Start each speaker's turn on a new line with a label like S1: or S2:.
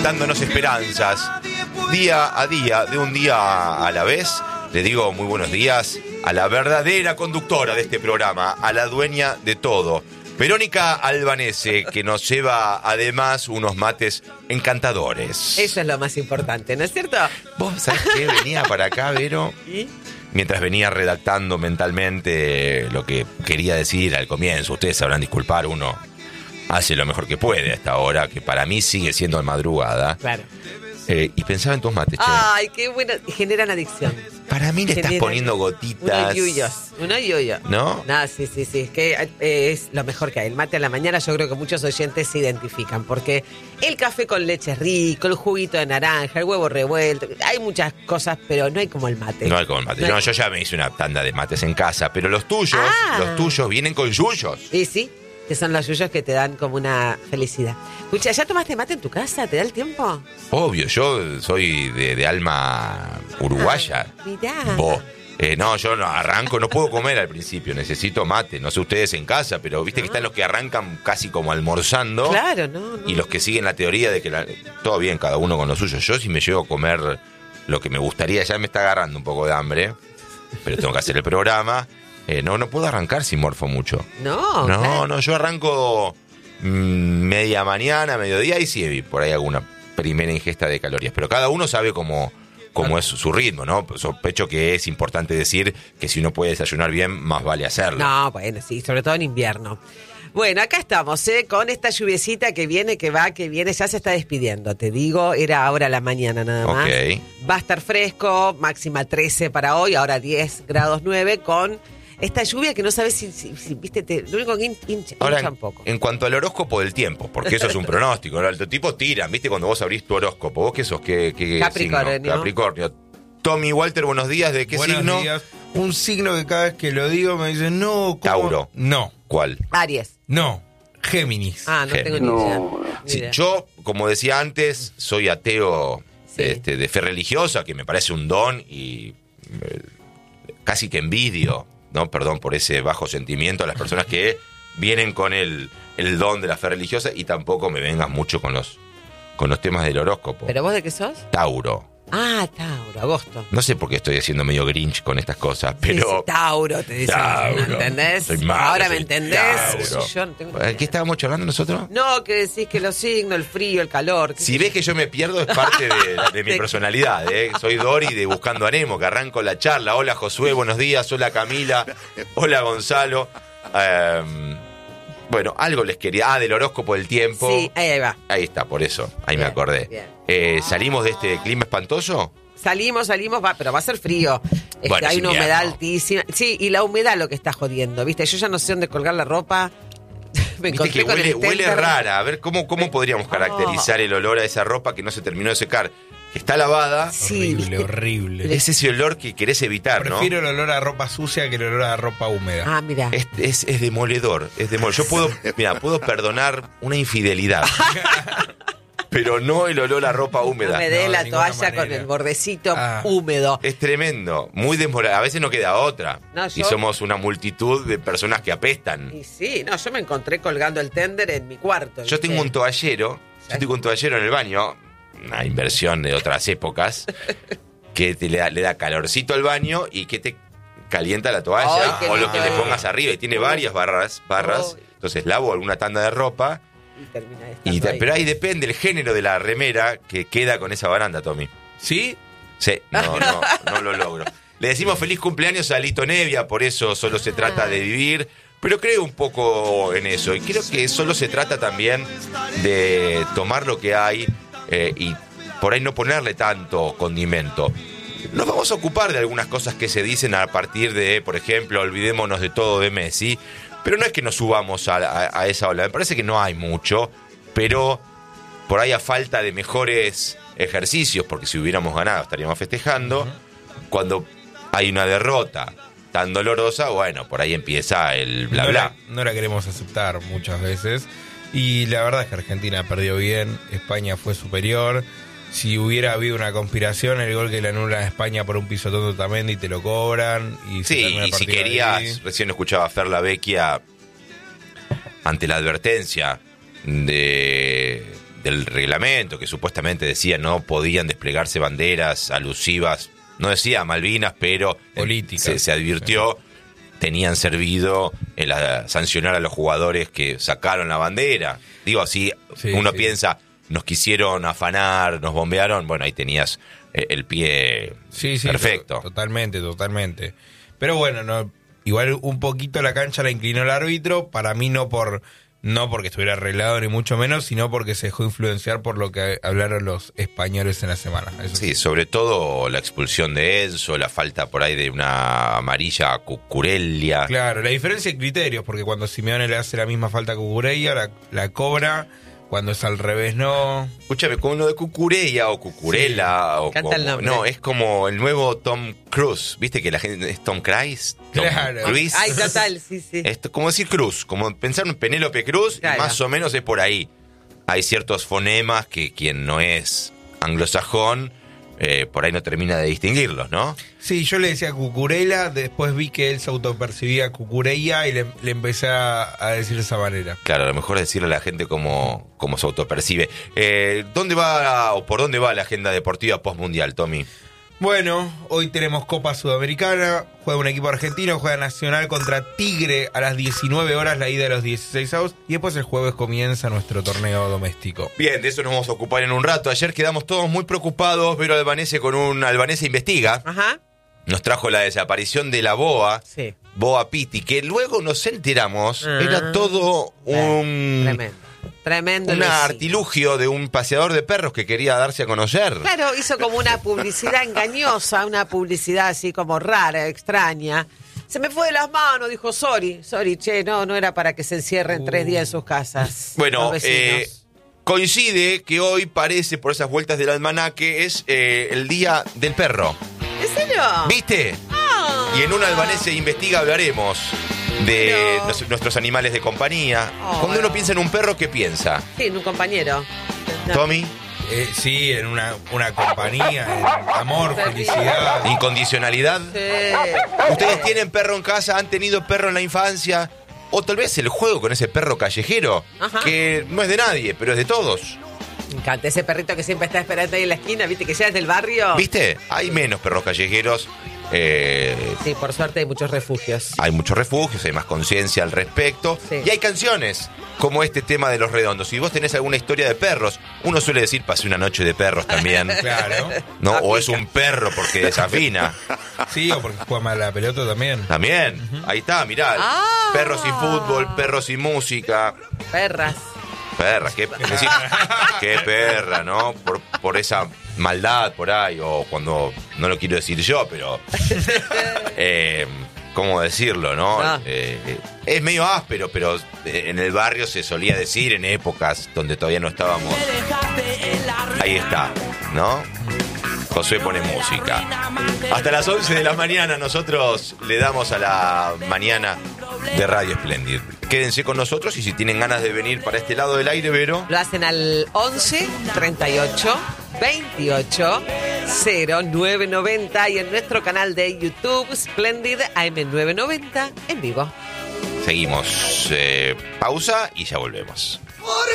S1: dándonos esperanzas día a día, de un día a la vez. Le digo muy buenos días a la verdadera conductora de este programa, a la dueña de todo, Verónica Albanese, que nos lleva además unos mates encantadores.
S2: Eso es lo más importante, ¿no es cierto?
S1: ¿Vos sabés qué? Venía para acá, Vero,
S2: ¿Y?
S1: mientras venía redactando mentalmente lo que quería decir al comienzo. Ustedes sabrán disculpar, uno hace lo mejor que puede a esta hora, que para mí sigue siendo de madrugada.
S2: Claro.
S1: Y pensaba en tus mates, che.
S2: Ay, qué bueno. Generan adicción.
S1: Para mí le estás
S2: Generan
S1: poniendo gotitas.
S2: Unos yuyos.
S1: ¿No?
S2: No, sí. Es que es lo mejor que hay. El mate a la mañana, yo creo que muchos oyentes se identifican. Porque el café con leche es rico, el juguito de naranja, el huevo revuelto. Hay muchas cosas, pero no hay como el mate.
S1: No hay como el mate. No, yo ya me hice una tanda de mates en casa. Pero los tuyos vienen con yuyos.
S2: Y sí, que son los yuyos que te dan como una felicidad. Escucha, ¿ya tomaste mate en tu casa? ¿Te da el tiempo?
S1: Obvio, yo soy de alma uruguaya.
S2: Mirá.
S1: No, yo no arranco, no puedo comer al principio, necesito mate. No sé ustedes en casa, pero viste que están los que arrancan casi como almorzando.
S2: Claro, no.
S1: Y los que siguen la teoría de que todo bien, cada uno con lo suyo. Yo si me llego a comer lo que me gustaría, ya me está agarrando un poco de hambre, pero tengo que hacer el programa. No puedo arrancar si morfo mucho.
S2: No, claro.
S1: No, yo arranco media mañana, mediodía y sí, por ahí alguna primera ingesta de calorías. Pero cada uno sabe cómo es su ritmo, ¿no? Sospecho que es importante decir que si uno puede desayunar bien, más vale hacerlo.
S2: No, bueno, sí, sobre todo en invierno. Bueno, acá estamos, con esta lluviecita que viene, que va, que viene, ya se está despidiendo. Te digo, era ahora la mañana nada más.
S1: Ok.
S2: Va a estar fresco, máxima 13 para hoy, ahora 10 grados 9, con esta lluvia que no sabes si viste, lo único que hincha
S1: Ahora,
S2: un poco.
S1: en cuanto al horóscopo del tiempo, porque eso es un pronóstico, ¿no? El tipo tiran, ¿viste? Cuando vos abrís tu horóscopo, ¿vos qué sos? ¿Qué
S2: Capricornio.
S1: signo? Capricornio. Tommy Walter, buenos días, ¿de qué
S3: Buenos
S1: signo?
S3: días. Un signo que cada vez que lo digo me dicen, no, ¿cómo?
S1: Tauro.
S3: No,
S1: ¿Cuál?
S2: Aries.
S3: no, Géminis.
S2: Ah, no tengo ni idea. Ni
S1: Sí,
S2: idea.
S1: yo, como decía antes, soy ateo
S2: Sí.
S1: de fe religiosa, que me parece un don y casi que envidio, ¿no? Perdón por ese bajo sentimiento a las personas que vienen con el don de la fe religiosa y tampoco me vengas mucho con los temas del horóscopo.
S2: ¿Pero vos de qué sos?
S1: Tauro.
S2: Ah, Tauro, agosto.
S1: No sé por qué estoy haciendo medio Grinch con estas cosas, pero...
S2: Sí, Tauro, te dicen.
S1: Tauro.
S2: ¿No entendés?
S1: Soy malo,
S2: Ahora
S1: soy
S2: me entendés.
S1: Tauro.
S2: Yo no tengo ni
S1: ¿Qué
S2: idea.
S1: estábamos hablando nosotros?
S2: No, que decís que los signos, el frío, el calor.
S1: Si ves que yo me pierdo es parte de mi personalidad, ¿eh? Soy Dori de Buscando a Nemo, que arranco la charla. Hola Josué, buenos días. Hola Camila. Hola Gonzalo. Bueno, algo les quería... del horóscopo del tiempo.
S2: Sí, ahí va.
S1: Ahí está, por eso. Ahí
S2: Bien,
S1: me acordé.
S2: bien.
S1: ¿Salimos de este clima espantoso?
S2: Salimos, pero va a ser frío.
S1: Bueno,
S2: hay
S1: es
S2: una
S1: invierno.
S2: humedad altísima. Sí, y la humedad lo que está jodiendo, ¿viste? Yo ya no sé dónde colgar la ropa. Me
S1: Viste
S2: encontré
S1: que
S2: con el
S1: huele
S2: tender.
S1: rara. A ver, ¿cómo podríamos caracterizar el olor a esa ropa que no se terminó de secar? Que está lavada.
S2: Sí,
S3: horrible,
S2: ¿viste?
S3: horrible.
S1: Es ese olor que querés evitar, ¿no?
S3: Prefiero el olor a ropa sucia que el olor a ropa húmeda.
S2: Ah, mira.
S1: Es demoledor, es demoledor. Yo puedo perdonar una infidelidad, pero no el olor a ropa húmeda.
S2: No me dé
S3: No,
S2: la
S3: de ninguna
S2: toalla con
S3: manera.
S2: el bordecito
S3: Ah.
S2: húmedo.
S1: Es tremendo, muy demoledor. A veces no queda otra.
S2: No,
S1: Y
S2: yo-
S1: somos una multitud de personas que apestan.
S2: Y sí, no, yo me encontré colgando el tender en mi cuarto.
S1: Yo tengo un toallero, en el baño, una inversión de otras épocas, que le da calorcito al baño y que te calienta la toalla
S2: Ay, qué
S1: o lo que
S2: lindo.
S1: le pongas arriba. Y tiene varias barras.
S2: Ay.
S1: Entonces lavo alguna tanda de ropa.
S2: Y termina estando
S1: Pero ahí depende el género de la remera que queda con esa baranda, Tommy.
S3: ¿Sí?
S1: Sí, no lo logro. Le decimos feliz cumpleaños a Lito Nevia, por eso solo se trata de vivir, pero creo un poco en eso. Y creo que solo se trata también de tomar lo que hay y por ahí no ponerle tanto condimento. Nos vamos a ocupar de algunas cosas que se dicen a partir de, por ejemplo, olvidémonos de todo de Messi, pero no es que nos subamos a esa ola. Me parece que no hay mucho, pero por ahí a falta de mejores ejercicios, porque si hubiéramos ganado estaríamos festejando. Cuando hay una derrota tan dolorosa, bueno, por ahí empieza el bla bla.
S3: No la queremos aceptar muchas veces. Y la verdad es que Argentina perdió bien, España fue superior. Si hubiera habido una conspiración, el gol que le anula a España por un pisotón de Otamendi te lo cobran. Y se
S1: Sí,
S3: termina el
S1: y si
S3: partido
S1: querías,
S3: ahí.
S1: recién escuchaba a Fer La Vecchia ante la advertencia de del reglamento, que supuestamente decía no podían desplegarse banderas alusivas, no decía Malvinas, pero
S3: políticas,
S1: se advirtió, tenían servido sancionar a los jugadores que sacaron la bandera. Digo, si uno piensa, nos quisieron afanar, nos bombearon, bueno, ahí tenías el pie perfecto.
S3: Totalmente. Pero bueno, igual un poquito la cancha la inclinó el árbitro, para mí no porque estuviera arreglado ni mucho menos, sino porque se dejó influenciar por lo que hablaron los españoles en la semana. Eso
S1: sí, sobre todo la expulsión de Enzo, la falta por ahí de una amarilla a Cucurella.
S3: Claro, la diferencia de criterios, porque cuando Simeone le hace la misma falta a Cucurella, la cobra, cuando es al revés no.
S1: Escúchame, con lo de Cucurella o Cucurella, o
S2: Canta el nombre.
S1: No, es como el nuevo Tom Cruise, ¿viste que la gente es Tom Cruise?
S3: Claro.
S1: Cruise.
S2: Ay, total, sí.
S1: Esto, como decir Cruz, como pensar en Penélope Cruz,
S2: claro.
S1: Y más o menos es por ahí. Hay ciertos fonemas que quien no es anglosajón, por ahí no termina de distinguirlos, ¿no?
S3: Sí, yo le decía Cucurella, después vi que él se autopercibía Cucurella y le empecé a decir de esa manera.
S1: Claro, a lo mejor es decirle a la gente cómo se autopercibe. ¿Dónde va o por dónde va la agenda deportiva postmundial, Tommy?
S3: Bueno, hoy tenemos Copa Sudamericana, juega un equipo argentino, juega Nacional contra Tigre a las 19 horas, la ida de los 16avos, y después el jueves comienza nuestro torneo doméstico.
S1: Bien, de eso nos vamos a ocupar en un rato. Ayer quedamos todos muy preocupados, Vero Albanese con un Albanese Investiga.
S2: Ajá.
S1: Nos trajo la desaparición de la boa,
S2: Sí.
S1: Boa Pitti, que luego nos enteramos, era todo un...
S2: Tremendo.
S1: Un artilugio de un paseador de perros que quería darse a conocer.
S2: Claro, hizo como una publicidad engañosa, una publicidad así como rara, extraña. Se me fue de las manos, dijo, sorry, che, no era para que se encierren 3 días en sus casas.
S1: Bueno,
S2: los vecinos.
S1: coincide que hoy parece, por esas vueltas del almanaque, es el Día del Perro.
S2: ¿En serio?
S1: ¿Viste?
S2: Ah.
S1: Y en un Albanese Investiga hablaremos de nuestros animales de compañía. Cuando uno piensa en un perro, ¿qué piensa?
S2: Sí, en un compañero. No.
S1: Tommy.
S3: Sí, en una compañía, en amor, felicidad.
S1: Incondicionalidad.
S2: Sí.
S1: ¿Ustedes tienen perro en casa? ¿Han tenido perro en la infancia? O tal vez el juego con ese perro callejero,
S2: Ajá.
S1: que no es de nadie, pero es de todos.
S2: Me encanta ese perrito que siempre está esperando ahí en la esquina, ¿viste? Que ya es del barrio.
S1: ¿Viste? Hay menos perros callejeros.
S2: Sí, por suerte hay muchos refugios.
S1: Hay muchos refugios, hay más conciencia al respecto.
S2: Sí.
S1: Y hay canciones como este tema de Los Redondos. Si vos tenés alguna historia de perros, uno suele decir, pasé una noche de perros también.
S3: Claro.
S1: ¿No? O es un perro porque desafina.
S3: Sí, o porque juega mal la pelota también.
S1: También. Ahí está, mirá.
S2: Ah.
S1: Perros y fútbol, perros y música.
S2: Perras.
S1: Perra, qué perra, ¿no? Por esa maldad por ahí, o cuando, no lo quiero decir yo, pero ¿cómo decirlo, no?
S2: Ah.
S1: Es medio áspero, pero en el barrio se solía decir en épocas donde todavía no estábamos. Ahí está, ¿no? Josué pone música. Hasta las 11 de la mañana nosotros le damos a la mañana de Radio Splendid. Quédense con nosotros y si tienen ganas de venir para este lado del aire, Vero.
S2: Lo hacen al 11 38 28 0990 y en nuestro canal de YouTube Splendid AM990 en vivo.
S1: Seguimos. Pausa y ya volvemos.